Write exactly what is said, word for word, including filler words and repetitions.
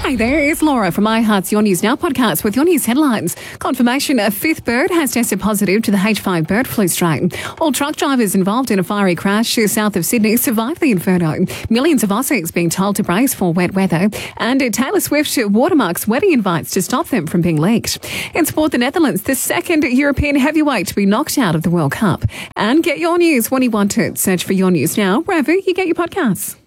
Hey there, it's Laura from iHeart's Your News Now podcast with your news headlines. Confirmation a fifth bird has tested positive to the H five bird flu strain. All truck drivers involved in a fiery crash south of Sydney survived the inferno. Millions of Aussies being told to brace for wet weather. And Taylor Swift watermarks wedding invites to stop them from being leaked. In sport, the Netherlands, the second European heavyweight to be knocked out of the World Cup. And get your news when you want it. Search for Your News Now wherever you get your podcasts.